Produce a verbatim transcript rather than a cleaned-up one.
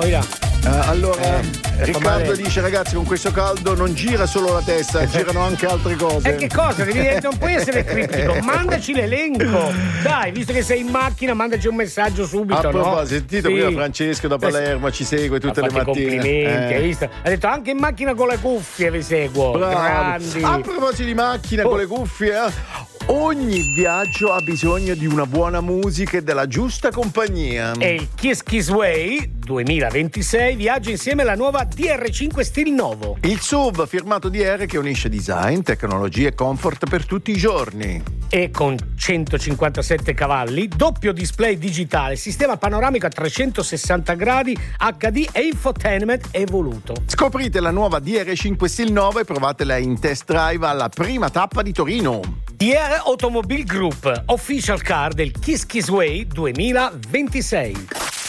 Oia. Uh, allora Eh, Riccardo male. dice: ragazzi, con questo caldo non gira solo la testa, girano anche altre cose. E che cosa? Devi- non puoi essere criptico, mandaci l'elenco. Dai, visto che sei in macchina, mandaci un messaggio subito. A proposito, no? hai sentito Sì. prima Francesco da Palermo ci segue tutte Ha le fatto i mattine. complimenti, Eh. hai visto? Ha detto anche in macchina con le cuffie vi seguo. Bravo. Grandi. A proposito di macchina Oh. con le cuffie, eh, ogni viaggio ha bisogno di una buona musica e della giusta compagnia. E il Kiss Kiss Way duemilaventisei viaggia insieme alla nuova D R cinque Stil Novo. Il S U V firmato D R che unisce design, tecnologia e comfort per tutti i giorni. E con centocinquantasette cavalli, doppio display digitale, sistema panoramico a trecentosessanta gradi, H D e infotainment evoluto. Scoprite la nuova D R cinque Stil Novo e provatela in test drive alla prima tappa di Torino. D R Automobile Group, official car del Kiss Kiss Way duemilaventisei.